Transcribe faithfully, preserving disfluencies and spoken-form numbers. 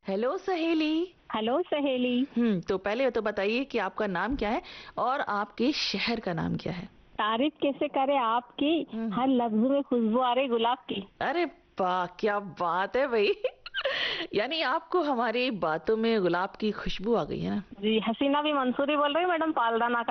Hello सहेली। Hello सहेली। हम्म तो पहले तो बताइए कि आपका नाम क्या है और आपके शहर का नाम क्या है। तारीफ कैसे करे आपकी, हम्म हर लफ्ज में खुशबू आ रही गुलाब की। अरे वाह, क्या बात है भाई। यानी आपको हमारी बातों में गुलाब की खुशबू आ गई है ना। जी, हसीना भी मंसूरी बोल रही हूँ मैडम, पालदाना